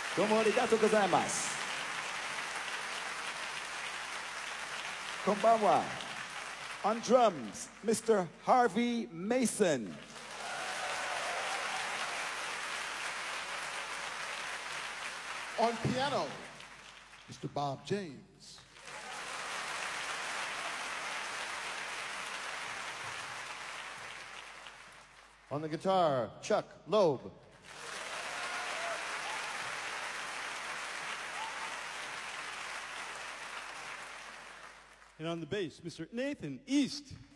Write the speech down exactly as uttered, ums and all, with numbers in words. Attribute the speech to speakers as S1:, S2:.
S1: どうもありがとうございます。こんばんは。On drums, Mister Harvey Mason.
S2: On piano, Mister Bob James.
S3: On the guitar, Chuck Loeb.
S4: And on the bass, Mister Nathan East.